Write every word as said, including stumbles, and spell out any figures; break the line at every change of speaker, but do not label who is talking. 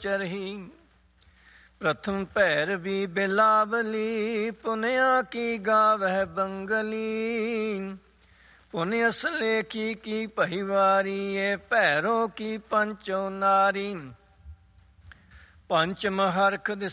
ਚਰਹੀ। ਪ੍ਰਥਮ ਭੈਰਵੀ ਬਿਲਾਵਲੀ ਪੁਨਿਆ ਕੀ ਗਾਵਹਿ ਬੰਗਲੀ। ਪੁਨ ਅਸਲੇ ਕੀ ਕੀ ਪਹਿਵਾਰੀ ਏ ਭੈਰੋ ਕੀ ਪੰਚੋ ਨਾਰੀ। ਪੰਚਮ ਹਰਖ